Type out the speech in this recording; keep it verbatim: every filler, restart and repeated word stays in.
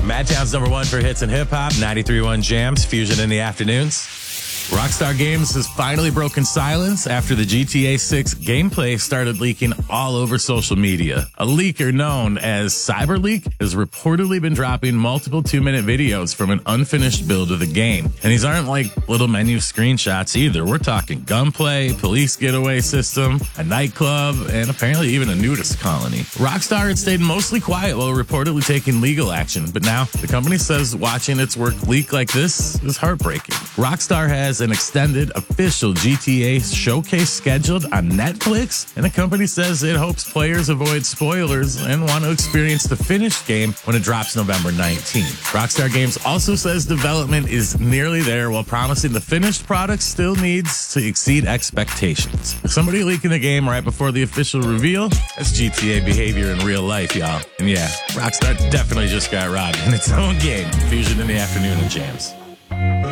Madtown's number one for hits and hip hop, ninety-three point one Jams, Fusion in the afternoons. Rockstar Games has finally broken silence after the G T A six gameplay started leaking all over social media. A leaker known as CyberLeak has reportedly been dropping multiple two-minute videos from an unfinished build of the game. And these aren't like little menu screenshots either. We're talking gunplay, police getaway system, a nightclub, and apparently even a nudist colony. Rockstar had stayed mostly quiet while reportedly taking legal action, but now the company says watching its work leak like this is heartbreaking. Rockstar has an extended official G T A showcase scheduled on Netflix, and the company says it hopes players avoid spoilers and want to experience the finished game when it drops November nineteenth. Rockstar Games also says development is nearly there while promising the finished product still needs to exceed expectations. Somebody leaking the game right before the official reveal, that's G T A behavior in real life, y'all. And yeah, Rockstar definitely just got robbed in its own game. Fusion in the afternoon and Jams.